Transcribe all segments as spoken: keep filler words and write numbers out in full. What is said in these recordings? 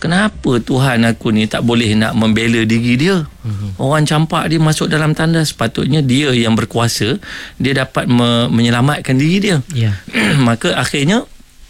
kenapa Tuhan aku ni tak boleh nak membela diri dia? Mm-hmm. Orang campak dia masuk dalam tandas, sepatutnya dia yang berkuasa, dia dapat me- menyelamatkan diri dia. Yeah. Maka akhirnya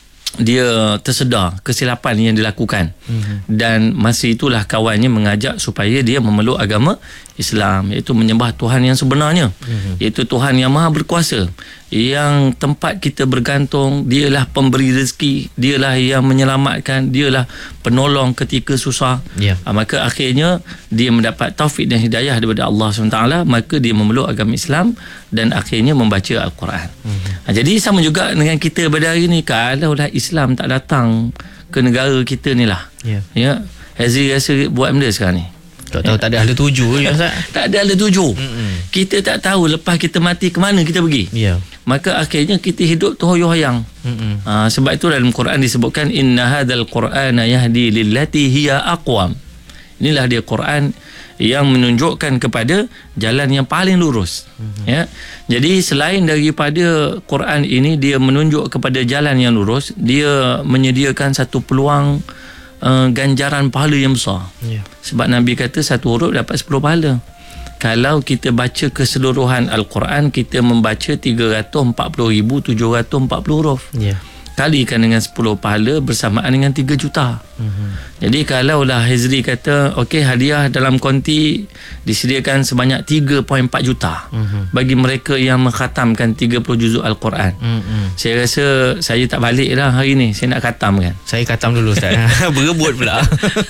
dia tersedar kesilapan yang dilakukan. Mm-hmm. Dan masa itulah kawannya mengajak supaya dia memeluk agama Islam, iaitu menyembah Tuhan yang sebenarnya. Mm-hmm. Iaitu Tuhan yang maha berkuasa, yang tempat kita bergantung, dialah pemberi rezeki, dialah yang menyelamatkan, dialah penolong ketika susah. Yeah. Ha, maka akhirnya dia mendapat taufik dan hidayah daripada Allah subhanahu wa taala, maka dia memeluk agama Islam dan akhirnya membaca Al-Quran. Mm-hmm. Ha, jadi sama juga dengan kita pada hari ni, kalaulah Islam tak datang ke negara kita ni lah. Yeah. Ya. Hazri rasa buat benda sekarang ni. Tak tahu, tak ada ahli tuju ya, Ustaz. Tak ada ahli tuju. Mm-mm. Kita tak tahu lepas kita mati ke mana kita pergi. Yeah. Maka akhirnya kita hidup terhoyong-hoyong. Ha, sebab itu dalam Quran disebutkan inna hadzal qur'ana yahdi lillati hiya aqwam. Inilah dia Quran yang menunjukkan kepada jalan yang paling lurus. Mm-hmm. Ya. Jadi selain daripada Quran ini dia menunjuk kepada jalan yang lurus, dia menyediakan satu peluang Uh, ganjaran pahala yang besar. Yeah. Sebab Nabi kata satu huruf dapat sepuluh pahala. Kalau kita baca keseluruhan Al-Quran, kita membaca tiga ratus empat puluh ribu tujuh ratus empat puluh huruf. Yeah. Kalikan dengan sepuluh pahala bersamaan dengan tiga juta. Mm-hmm. Jadi kalaulah Hazri kata okey, hadiah dalam konti disediakan sebanyak tiga perpuluhan empat juta mm-hmm. bagi mereka yang mengkhatamkan tiga puluh juzuk Al-Quran. Mm-hmm. Saya rasa saya tak balik dah hari ni, saya nak khatam kan. Saya khatam dulu Ustaz. Berebut pula.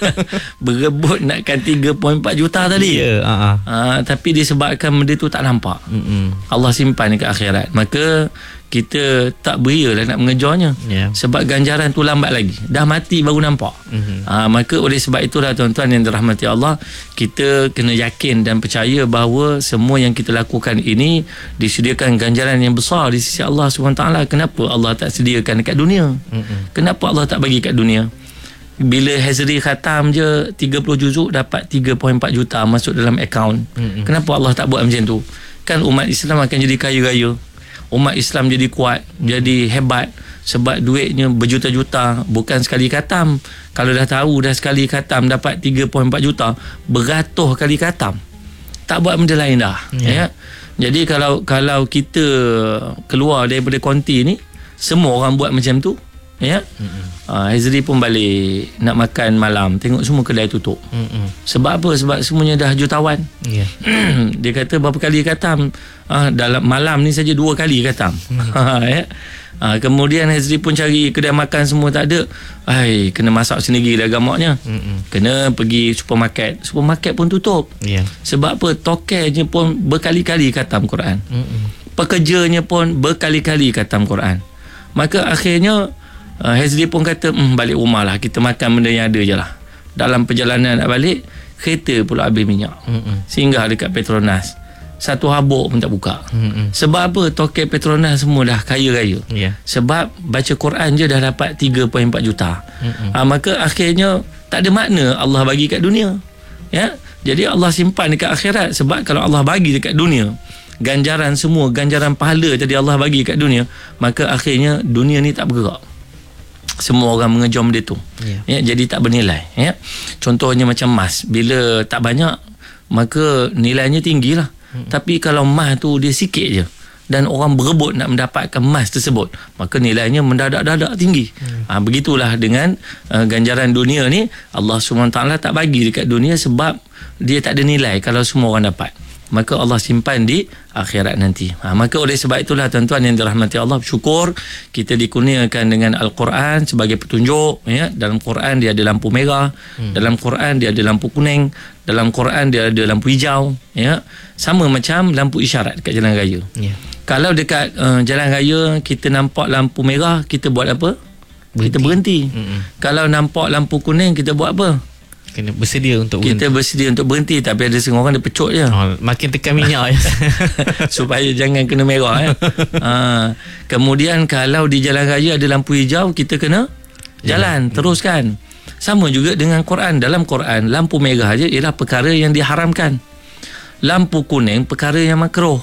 Berebut nakkan tiga perpuluhan empat juta tadi. Ya, yeah, uh-huh. uh, tapi disebabkan benda tu tak nampak. Mm-hmm. Allah simpan dekat akhirat. Maka kita tak berialah nak mengejarnya. Yeah. Sebab ganjaran tu lambat lagi. Dah mati baru nampak. Mm-hmm. Ha, maka oleh sebab itulah tuan-tuan yang dirahmati Allah, kita kena yakin dan percaya bahawa semua yang kita lakukan ini disediakan ganjaran yang besar di sisi Allah subhanahu wa taala. Kenapa Allah tak sediakan dekat dunia? Mm-hmm. Kenapa Allah tak bagi kat dunia? Bila Hazri khatam je tiga puluh juzuk dapat tiga perpuluhan empat juta masuk dalam akaun. Mm-hmm. Kenapa Allah tak buat macam tu? Kan umat Islam akan jadi kaya-raya. Umat Islam jadi kuat, jadi hebat sebab duitnya berjuta-juta, bukan sekali khatam. Kalau dah tahu dah sekali khatam dapat tiga perpuluhan empat juta, beratus kali khatam. Tak buat benda lain dah. Yeah. Ya. Jadi kalau kalau kita keluar daripada konti ni, semua orang buat macam tu, ya. Mm-hmm. Uh, Hazri pun balik nak makan malam, tengok semua kedai tutup. Mm-hmm. Sebab apa? Sebab semuanya dah jutawan. Yeah. Dia kata berapa kali khatam? Uh, dalam malam ni saja dua kali khatam. Mm-hmm. Ya. Uh, kemudian Hazri pun cari kedai makan, semua tak ada. Ai, kena masak sendiri dah gamaknya. Mm-hmm. Kena pergi supermarket. Supermarket pun tutup. Yeah. Sebab apa? Tokelnya pun berkali-kali khatam Quran. Mm-hmm. Pekerjanya pun berkali-kali khatam Quran. Maka akhirnya Uh, Hazri pun kata hmm, balik rumah lah, kita makan benda yang ada je lah. Dalam perjalanan nak balik, kereta pula habis minyak. Mm-mm. Singgah dekat Petronas, satu habuk pun tak buka. Mm-mm. Sebab apa? Tokel Petronas semua dah kaya-raya. Yeah. Sebab baca Quran je dah dapat tiga perpuluhan empat juta. uh, Maka akhirnya tak ada makna Allah bagi kat dunia, ya? Jadi Allah simpan dekat akhirat. Sebab kalau Allah bagi dekat dunia, ganjaran semua, ganjaran pahala tadi Allah bagi kat dunia, maka akhirnya dunia ni tak bergerak. Semua orang mengejar benda tu. Yeah. Ya, jadi tak bernilai. Ya. Contohnya macam emas, bila tak banyak maka nilainya tinggilah. Hmm. Tapi kalau emas tu dia sikit je dan orang berebut nak mendapatkan emas tersebut, maka nilainya mendadak-dadak tinggi. Hmm. Ha, begitulah dengan uh, ganjaran dunia ni. Allah subhanahu wa taala tak bagi dekat dunia sebab dia tak ada nilai kalau semua orang dapat. Maka Allah simpan di akhirat nanti. Ha, maka oleh sebab itulah tuan-tuan yang dirahmati Allah, syukur kita dikurniakan dengan Al-Quran sebagai petunjuk. Ya. Dalam Quran dia ada lampu merah, hmm. dalam Quran dia ada lampu kuning, dalam Quran dia ada lampu hijau. Ya. Sama macam lampu isyarat dekat jalan raya. Yeah. Kalau dekat uh, jalan raya kita nampak lampu merah, kita buat apa? Berhenti. Kita berhenti. Hmm. Kalau nampak lampu kuning, kita buat apa? Kena bersedia untuk kita berhenti. bersedia untuk berhenti, tapi ada setengah orang dia pecut je. Oh, makin tekan minyak supaya jangan kena merah. Ya. Ha. Kemudian kalau di jalan raya ada lampu hijau, kita kena jalan, jalan. teruskan. Sama juga dengan Quran. Dalam Quran, lampu merah je ialah perkara yang diharamkan. Lampu kuning perkara yang makruh.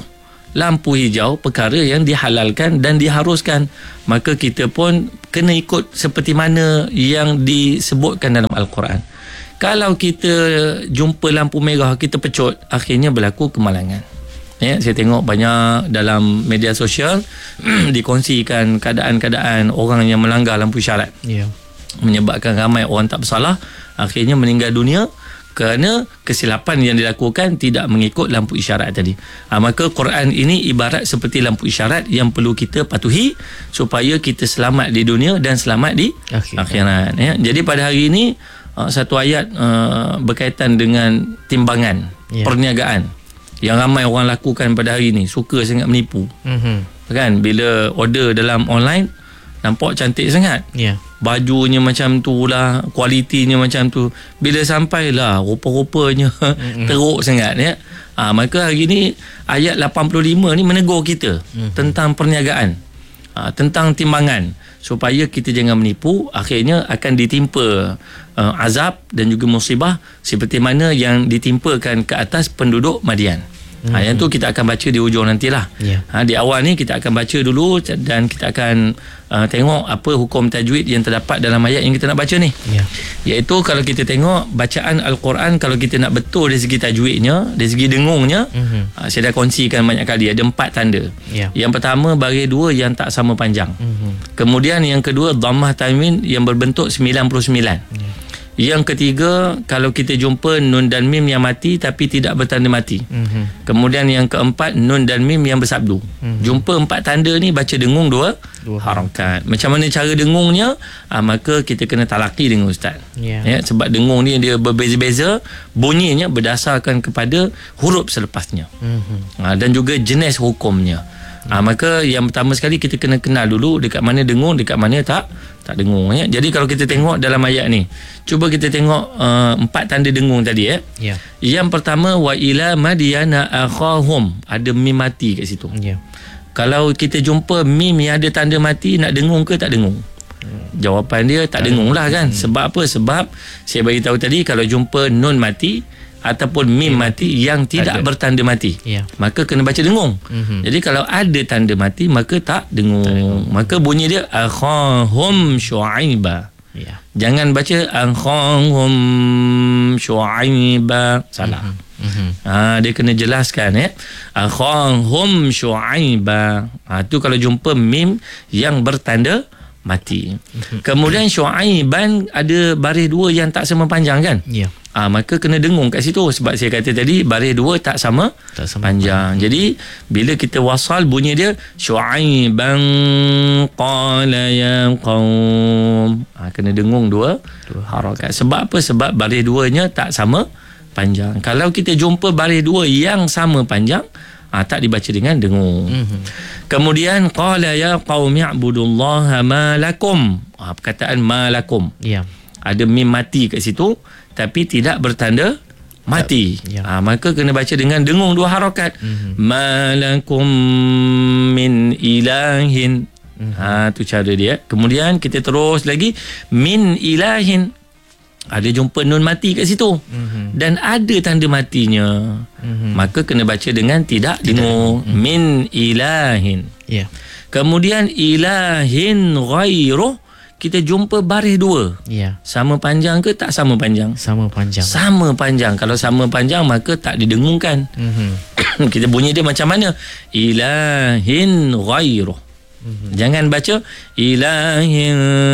lampu hijau perkara yang dihalalkan dan diharuskan, maka kita pun kena ikut seperti mana yang disebutkan dalam Al-Quran. Kalau kita jumpa lampu merah, kita pecut, akhirnya berlaku kemalangan. Ya, saya tengok banyak dalam media sosial dikongsikan keadaan-keadaan orang yang melanggar lampu isyarat, yeah. menyebabkan ramai orang tak bersalah akhirnya meninggal dunia kerana kesilapan yang dilakukan tidak mengikut lampu isyarat tadi. Ha, maka Quran ini ibarat seperti lampu isyarat yang perlu kita patuhi supaya kita selamat di dunia dan selamat di akhirat. akhirat ya. Jadi pada hari ini uh, satu ayat uh, berkaitan dengan timbangan, yeah. perniagaan yang ramai orang lakukan pada hari ini, suka sangat menipu. Mm-hmm. Kan, bila order dalam online nampak cantik sangat. Yeah. Bajunya macam tu lah, kualitinya macam tu. Bila sampailah rupa-rupanya mm-hmm. teruk sangat ya. Ha, maka hari ni ayat lapan puluh lima ni menegur kita mm-hmm. tentang perniagaan, ha, tentang timbangan, supaya kita jangan menipu, akhirnya akan ditimpa uh, azab dan juga musibah seperti mana yang ditimpakan ke atas penduduk Madian. Mm-hmm. Ha, yang tu kita akan baca di hujung nantilah. Yeah. Ha, di awal ni kita akan baca dulu dan kita akan uh, tengok apa hukum tajwid yang terdapat dalam ayat yang kita nak baca ni. Yeah. Iaitu kalau kita tengok bacaan Al-Quran, kalau kita nak betul dari segi tajwidnya, dari segi dengungnya, mm-hmm. uh, saya dah kongsikan banyak kali, ada empat tanda. Yeah. Yang pertama, baris dua yang tak sama panjang. Mm-hmm. Kemudian yang kedua, dhammah tanwin yang berbentuk sembilan puluh sembilan. Yeah. Yang ketiga, kalau kita jumpa nun dan mim yang mati tapi tidak bertanda mati. Mm-hmm. Kemudian yang keempat, nun dan mim yang bersabdu. Mm-hmm. Jumpa empat tanda ni, baca dengung dua, dua harakat. Macam mana cara dengungnya? Ah, maka kita kena talaki dengan ustaz. Yeah. Ya, sebab dengung ni dia berbeza-beza, bunyinya berdasarkan kepada huruf selepasnya. Mm-hmm. Ah, dan juga jenis hukumnya. Ah, maka yang pertama sekali kita kena kenal dulu dekat mana dengung, dekat mana tak tak dengung ya. Jadi kalau kita tengok dalam ayat ni, cuba kita tengok uh, empat tanda dengung tadi ya. Yeah. Yang pertama, wa ila madyana akhahum, ada mim mati kat situ. Yeah. Kalau kita jumpa mim yang ada tanda mati, nak dengung ke tak dengung? Hmm. Jawapan dia tak, tak dengung lah kan. Hmm. Sebab apa? Sebab saya bagi tahu tadi, kalau jumpa nun mati ataupun mim yeah. mati yang tidak ada bertanda mati, yeah. maka kena baca dengung. Mm-hmm. Jadi kalau ada tanda mati, maka tak dengung. Tak dengung. Maka bunyi dia akhahum syuaiba. Yeah. Jangan baca akhahum syuaiba. Salah. Mm-hmm. Mm-hmm. Ha, dia kena jelaskan ya. Akhahum syuaiba. Ha, tu kalau jumpa mim yang bertanda mati. Mm-hmm. Kemudian syuaiban ada baris dua yang tak sama panjang kan? Ya. Yeah. Ah, maka kena dengung kat situ, sebab saya kata tadi baris dua tak sama, tak sama panjang. Hmm. Jadi bila kita wasal, bunyi dia syuaiban qala ya qaum. Ah, kena dengung dua, dua harakat. Sebab apa? Sebab baris duanya tak sama panjang. Kalau kita jumpa baris dua yang sama panjang, ah, tak dibaca dengan dengung. Hmm. Kemudian qala ya qaum ya'budullaha ma lakum. Ah, perkataan ma lakum. Ya. Ada mim mati kat situ tapi tidak bertanda mati. Ya. Ha, maka kena baca dengan dengung dua harakat. Mm-hmm. Malakum min ilahin. Mm-hmm. Ha, tu cara dia. Kemudian kita terus lagi, min ilahin. Ada jumpa nun mati kat situ. Mm-hmm. Dan ada tanda matinya. Mm-hmm. Maka kena baca dengan tidak, tidak. dengung. Mm-hmm. Min ilahin. Yeah. Kemudian ilahin ghairuh. Kita jumpa baris dua. Ya. Sama panjang ke tak sama panjang? Sama panjang. Sama panjang. Kalau sama panjang, maka tak didengungkan. Mm-hmm. Kita bunyi dia macam mana? Ilahin ghairuh. Mm-hmm. Jangan baca ilahin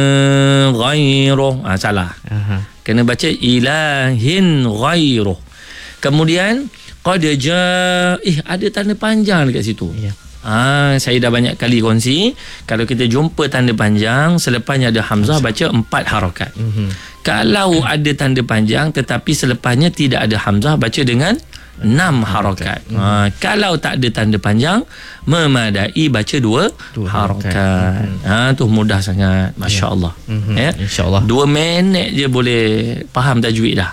ghairuh. Ah, salah. Aha. Kena baca ilahin ghairuh. Kemudian qad jaa, eh ada tanda panjang dekat situ. Ya. Ah, saya dah banyak kali kongsi, kalau kita jumpa tanda panjang selepasnya ada hamzah, baca empat harakat. Mm-hmm. Kalau ada tanda panjang tetapi selepasnya tidak ada hamzah, baca dengan enam harakat. Mm-hmm. Ah, kalau tak ada tanda panjang, memadai baca dua, dua harakat. Mm-hmm. Ah, tu mudah sangat, masya-Allah. Mm-hmm. Ya, insya-Allah. Dua minit je boleh faham tajwid dah. Ya.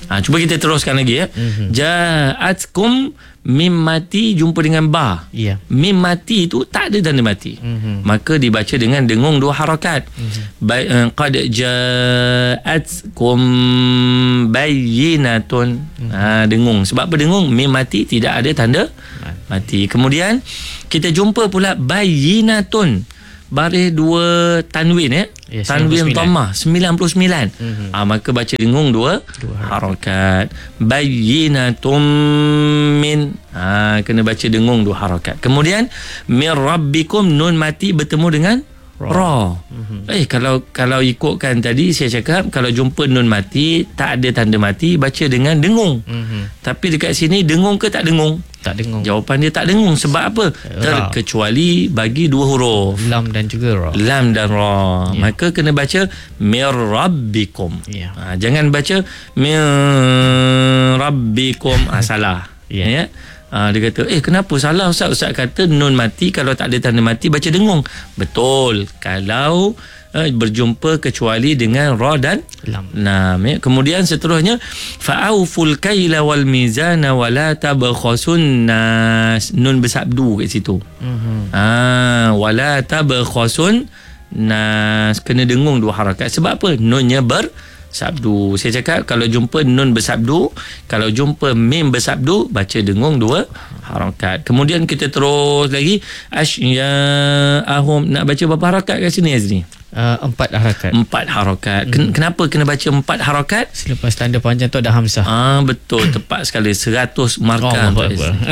Ha, cuba kita teruskan lagi ya. Mm-hmm. Ja'atkum mim mati jumpa dengan ba. Yeah. Mim mati itu tak ada tanda mati. Mm-hmm. Maka dibaca dengan dengung dua harakat. Mm-hmm. Ba- uh, qad ja'atkum bayyinatun. Mm-hmm. Ha, dengung. Sebab apa dengung? Mim mati tidak ada tanda mati. Kemudian kita jumpa pula bayyinatun. Baris dua tanwin ya. Yeah, tanwin dhammah sembilan puluh sembilan. Mm-hmm. Ha, maka baca dengung dua, dua harakat. Bayyinatum min. Ha, kena baca dengung dua harakat. Kemudian min rabbikum, nun mati bertemu dengan ra. ra. Mm-hmm. Eh kalau kalau ikutkan tadi saya cakap kalau jumpa nun mati tak ada tanda mati baca dengan dengung. Mm-hmm. Tapi dekat sini dengung ke tak dengung? Tak dengung. Jawapan dia tak dengung. Sebab apa? Ra. Terkecuali bagi dua huruf. Lam dan juga ra. Lam dan ra. Yeah. Maka kena baca mir rabbikum. Yeah. Ha, jangan baca mir rabbikum. Ha, salah. Yeah. Ya. Ha, dia kata, eh kenapa salah Ustaz? Ustaz kata nun mati kalau tak ada tanda mati baca dengung. Betul. Kalau uh, berjumpa kecuali dengan ra dan lam. Lam ya. Kemudian seterusnya fa'auful kaila wal mizana wa la tabkhasun nas. Nun bersabdu kat situ. Mm-hmm. Ah, wa la tabkhasun nas, kena dengung dua harakat. Sebab apa? Nunnya ber sabdu. Saya cakap kalau jumpa nun bersabdu, kalau jumpa mim bersabdu, baca dengung dua harakat. Kemudian kita terus lagi asya'ahum. Nak baca berapa harakat kat sini Azri? Uh, empat harakat. Empat harakat. Hmm. Kenapa kena baca empat harakat? Selepas tanda panjang tu ada hamzah. Ah, betul, tepat sekali. Seratus markah. Oh,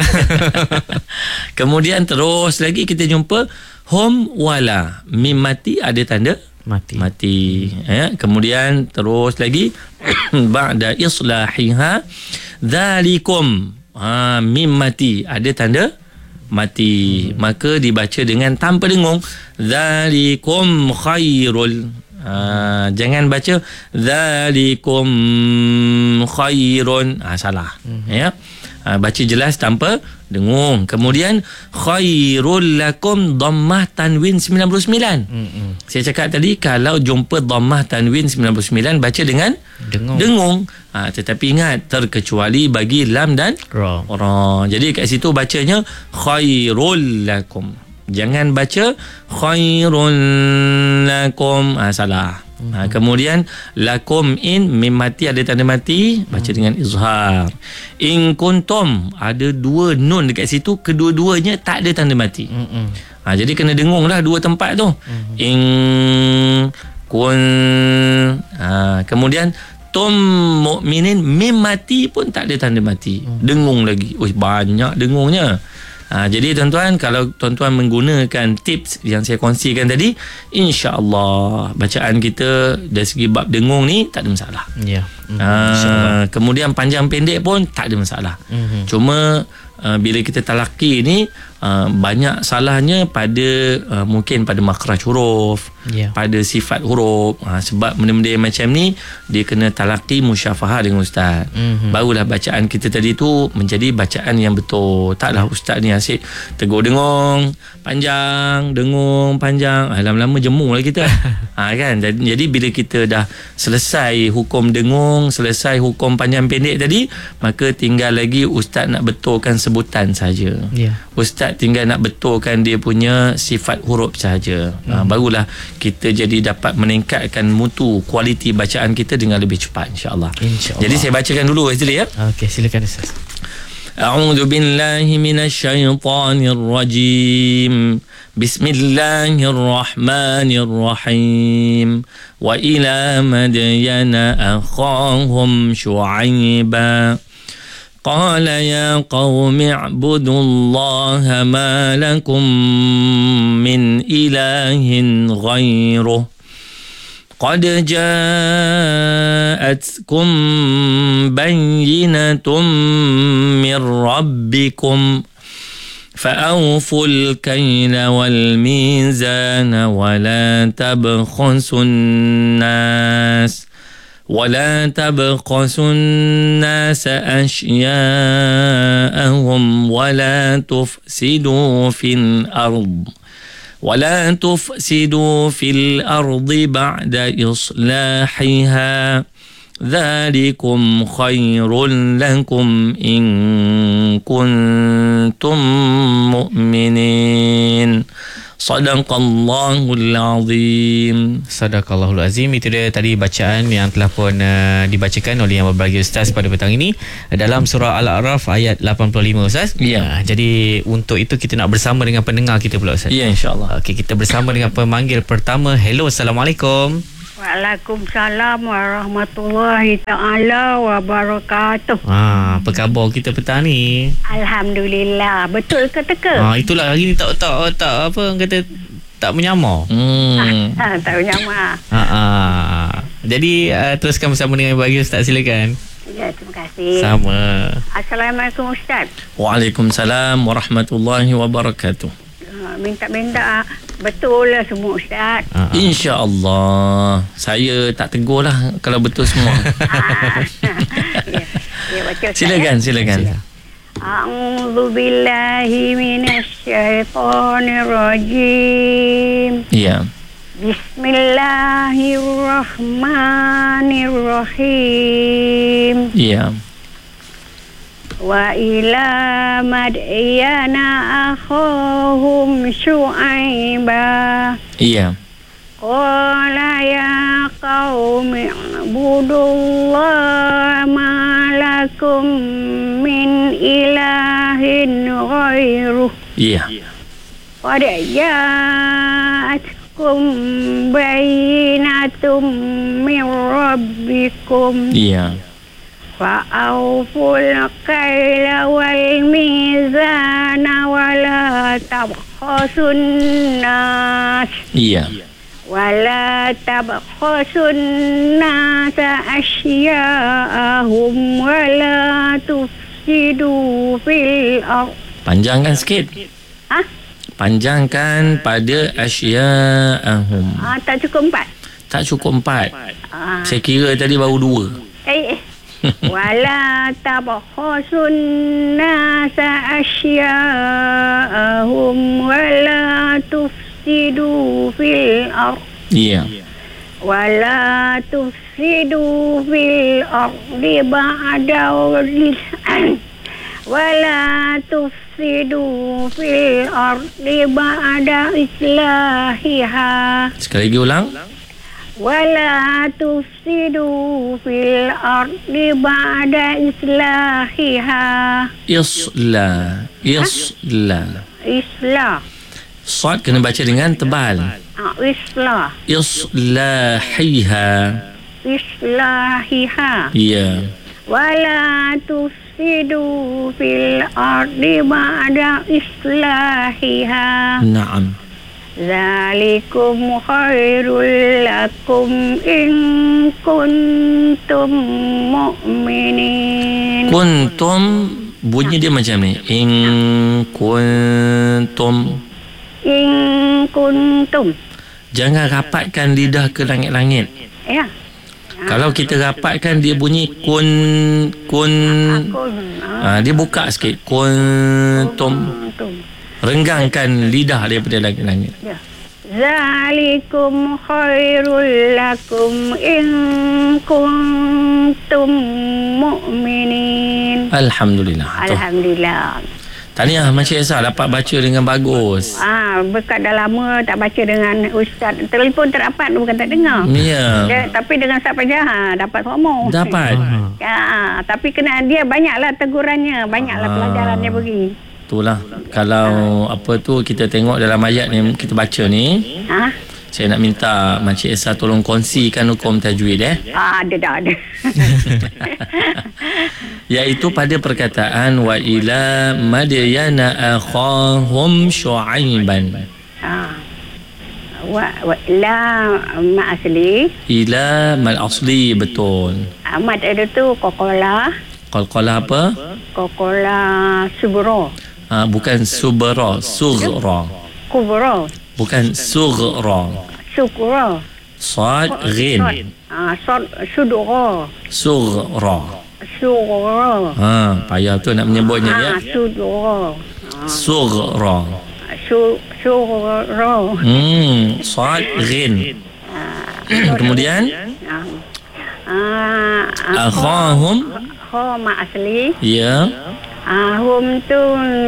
kemudian terus lagi kita jumpa hum wala. Mim mati ada tanda mati. Mati. Ya. Kemudian terus lagi ba'da islahiha dzalikum. Ha, mim mati ada tanda mati. Hmm. Maka dibaca dengan tanpa dengung. Dzalikum khairul. Ha, jangan baca dzalikum khairun. Ha, salah. Hmm. Ya. Ha, baca jelas tanpa dengung. Kemudian khairul lakum dhammah tanwin sembilan puluh sembilan. Mm-hmm. Saya cakap tadi kalau jumpa dhammah tanwin sembilan puluh sembilan baca dengan dengung. dengung. Ha, tetapi ingat terkecuali bagi lam dan ra. ra. Jadi kat situ bacanya khairul lakum. Jangan baca khairul lakum. Ha, salah. Ha, kemudian lakum in mim mati ada tanda mati baca hmm. dengan izhar. In kuntum ada dua nun dekat situ, kedua-duanya tak ada tanda mati. Hmm. Ha, jadi kena dengung lah dua tempat tu. Hmm. In kun. Ha, kemudian tum mukminin mim mati pun tak ada tanda mati. Hmm. Dengung lagi. Oi, banyak dengungnya. Ha, jadi tuan-tuan, kalau tuan-tuan menggunakan tips yang saya kongsikan tadi, insya-Allah bacaan kita dari segi bab dengung ni tak ada masalah. Ya. Mm, ha, kemudian panjang pendek pun tak ada masalah. Mm-hmm. Cuma uh, bila kita talaki ni uh, banyak salahnya pada uh, mungkin pada makhraj huruf, yeah. pada sifat huruf. Ha, sebab benda-benda yang macam ni dia kena talaki musyafahah dengan ustaz. Mm-hmm. Barulah bacaan kita tadi tu menjadi bacaan yang betul. Taklah ustaz ni asyik tegur dengung panjang, dengung panjang, ah, lama-lama jemur lah kita. Ha, kan? Jadi, jadi bila kita dah selesai hukum dengung, selesai hukum panjang pendek tadi, maka tinggal lagi ustaz nak betulkan sebutan saja. Yeah. Ustaz tinggal nak betulkan dia punya sifat huruf saja. Mm. Ha, barulah kita jadi dapat meningkatkan mutu kualiti bacaan kita dengan lebih cepat, insya-Allah. Insya-Allah. Jadi saya bacakan dulu Azli ya. Okey, silakan Ustaz. A'udzu billahi minasyaitonir rajim. Bismillahirrahmanirrahim. Wa ila madyana akhahum syu'aiba. قال يا قوم اعبدوا الله ما لكم من إله غيره قد جاءتكم بينة من ربكم فأوفوا الكيل والميزان ولا تبخسوا الناس ولا تبخسوا الناس أشياءهم ولا تفسدوا في الأرض ولا تفسدوا في الأرض بعد إصلاحها ذلكم خير لكم إن كنتم مؤمنين Sadaqallahul Azim. Sadaqallahul Azim. Itu dia tadi bacaan yang telah pun uh, dibacakan oleh yang berbahagia Ustaz pada petang ini dalam surah Al-A'raf ayat lapan puluh lima, Ustaz. Ya. Uh, jadi untuk itu kita nak bersama dengan pendengar kita pula, Ustaz. Ya, insya-Allah. Okey, kita bersama dengan pemanggil pertama. Hello, Assalamualaikum. Waalaikumsalam warahmatullahi ta'ala wabarakatuh. Ha, apa khabar kita petang ni? Alhamdulillah. Betul ke teka? Ha, itulah hari ni tak tak tak apa orang kata tak menyamar. Hmm. Ha, tak menyamar. Ha ah. Jadi uh, teruskan bersama dengan bagi Ustaz, silakan. Ya, terima kasih. Sama. Assalamualaikum Ustaz. Waalaikumsalam warahmatullahi wabarakatuh. Ha, minta-minta betul lah semua Ustaz. Ha, ha. InsyaAllah. Saya tak tegur lah kalau betul semua. Ha, ya, ya, baca Ustaz, Silakan, ya. silakan. A'udzu billahi minasyaitonir rajim. Ya. Bismillahirrahmanirrahim. Ya. Wa ila madyana akhahum syu'aiba. Ya. Qala ya qaumi ibudullaha ma lakum min ilahin ghairuh. Ya. Qad ja'atkum bayyinatum min rabbikum. Ya. Fa'awful kaila wal mizana wala tabkhasun nas. Ya. Wala tabkhasun nasa asya'ahum wala tufsidu fil ardh. Panjangkan sikit. Ha? Panjangkan pada asya'ahum. Ah, tak cukup empat. Tak cukup empat. Ah. Saya kira tadi baru dua. Eh, eh. Wala tabkhasun nasa asya'ahum wala tufsidu fil ardh. Ya. Wala tufsidu fil ardi ba'da wala tufsidu fil ardi ba'da islahiha. Sekali lagi ulang. Wala tufsidu fil ardi ba'da islahiha. Isla. Isla. Islah. Sad kena baca dengan tebal. Ah, islah. Islahiha. Islahiha. Ya. Wala tufsidu fil ardi ba'da islahiha. Naam. Zalikum khairul lakum in kuntum mu'minin. Kuntum bunyi dia macam ni. In kuntum. In kuntum. Jangan rapatkan lidah ke langit-langit. Ya. Kalau kita rapatkan dia bunyi kun kun. Kun. Ha, dia buka sikit. Kuntum. Kuntum. Renggangkan lidah daripada langit-langit. Ya. Zalikum khairul lakum in kuntum mu'minin. Alhamdulillah. Tu. Alhamdulillah. Tahniah Makcik Esa dapat baca dengan bagus. Ah, berkat dah lama tak baca dengan Ustaz. Telefon tak dapat, bukan tak dengar. Ya. Dia, tapi dengan Ustaz Pajah ha, dapat semua. Dapat. Ya, tapi kena dia banyaklah tegurannya, banyaklah Ah. pelajaran dia beri. Itulah. Kalau apa tu kita tengok dalam ayat ni kita baca ni. Ha? Saya nak minta Makcik Esa tolong kongsikan hukum tajwid eh. Ah, ada dah ada. Iaitu pada perkataan wa ila madyana akhahum syu'aiban. Ah. Wa, wa la ma asli. Ila mal asli betul. Amat ada tu kokola, Qalqalah apa? kokola subro, Ha, bukan subra, sughra. kubro, Bukan sughra. sukro. Sad ghin. Ah, sod sudro, Sughra. sugro. Ha, payah tu nak menyebutnya ya. Ah, sudro. Sughra. Su sugro. Hmm, sad ghin. Kemudian Ah. Ah, Akhahum. Kha mak asli. Ya. Ah, hum tu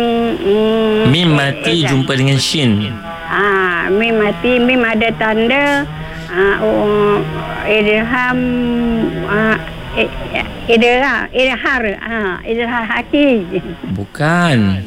mm, Mim mati eh, jumpa dengan shin. Ah, mim mati, mim ada tanda ah, oh, idham ah, eh, idhar, idhar, ah, idhar haki. Bukan.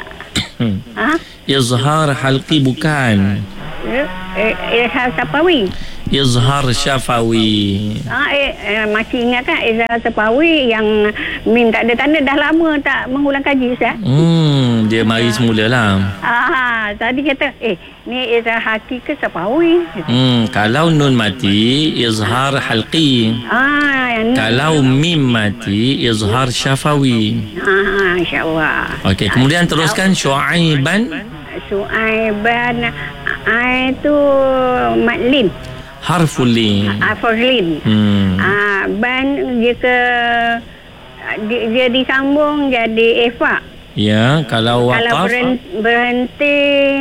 Ah, Izhar halqi bukan. eh, idhar sapawi. Izhar syafawi. Ah, eh, eh, masih ingat kan Izhar Sepawi yang Mim tak ada tanda, dah lama tak mengulang kaji Ustaz. Hmm, dia mari semula lah. Ah, tadi kata eh ni Izhar Haki ke Sepawi? Hmm, kalau nun mati izhar halqi. Ah, yang ni. Kalau mim mati izhar syafawi. Ah, insya-Allah. Okey, kemudian teruskan Syuaiban. Suaiban ai tu matlin. Harful lin. Ah, Fazlin. Hmm. Ah, ban jika dia, dia disambung jadi Efa. Ya, kalau Kalau waqaf berhenti, berhenti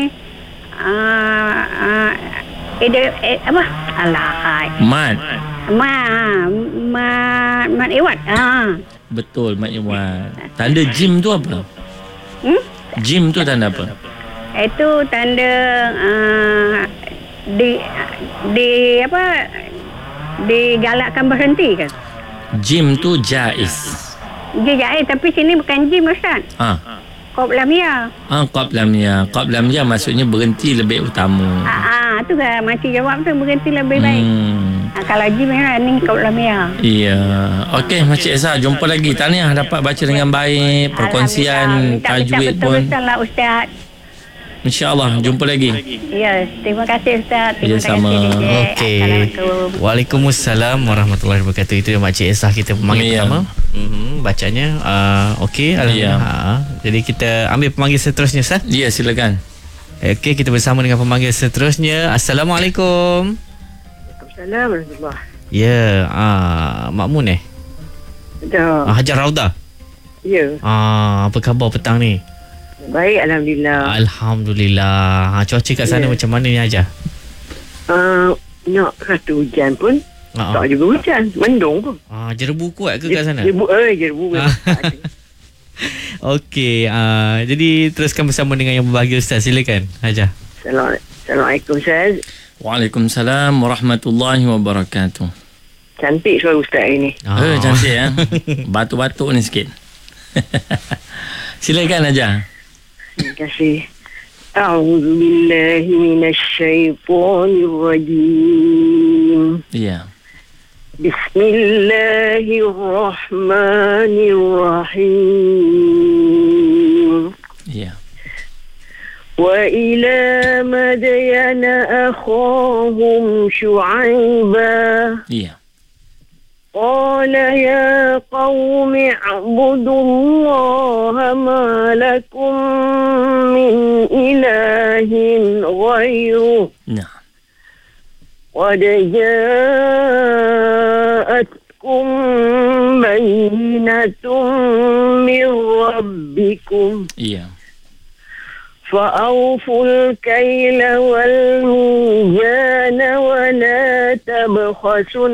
uh, uh, ide, eh, apa? Alah, mat. ma, ma, mat iwat. Ah. Betul, mat iwan. Tanda jim tu apa? Hmm? Jim tu tanda apa? Itu tanda uh, di di apa? Digalakkan berhenti kan? Jim tu jaiz. Dia jahit tapi sini bukan jim Ustaz. Ha. Qab lam ya. Ah, qablam ya. Qablam ya maksudnya berhenti lebih utama. Ah, ah tu kan makcik jawab tu berhenti lebih baik. Hmm. Ah, kalau jim memang ni qab lam ya. Iya. Okey, Makcik Esa, jumpa lagi. Tahniah dapat baca dengan baik. Perkongsian tajwid pun. Betul-betul lah Ustaz. InsyaAllah, jumpa lagi. Ya, terima kasih Ustaz. Terima Ya, sama. kasih. D J. Okey. Assalamualaikum. Waalaikumsalam warahmatullahi wabarakatuh. Itu dia Makcik Esah kita pemanggil Ya. pertama. Mm-hmm, bacanya uh, okey. Ya. Alhamdulillah. Ha. Jadi kita ambil pemanggil seterusnya Ustaz. Ya, silakan. Okey, kita bersama dengan pemanggil seterusnya. Assalamualaikum. Assalamualaikum. Ya, ah Mak Mun eh? Ya. Ah, Hajar Rauda. Ya. Ah, apa khabar petang ni? Baik, alhamdulillah. Alhamdulillah. Ha, cuaca kat sana Ya. macam mana ni Hajar? Uh, nak rasa hujan pun Ah, tak juga hujan, mendung pun. ah, jerebu kuat ke kat sana? Jebu, eh, jebu. Ah. Okey, ah, jadi teruskan bersama dengan yang berbahagia Ustaz. Silakan, Hajar. Assalamualaikum Ustaz. Waalaikumsalam warahmatullahi wabarakatuh. Cantik suara Ustaz ini. Ah. Eh, cantik ya. Batuk-batuk ni sikit. Silakan aja. Terima kasih. A'udzu billahi minasyaitonir rajim. Ya. Bismillahirrahmanirrahim. Ya. وإلى مدين أخاهم شعيبا Ya. قال يا قوم اعبدوا الله ما لكم من إله غيره Nah. قد جاءتكم بينة من ربكم Ya. فأوفوا الكيل والميزان ولا تبخسوا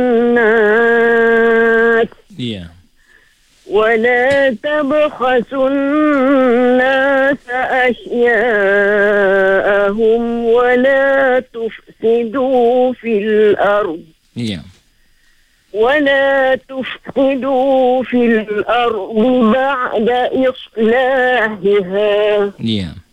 الناس Ya. ولا تبخسوا الناس أشياءهم ولا تفسدوا في الأرض Ya. ولا تفسدوا في الأرض بعد إصلاحها Ya.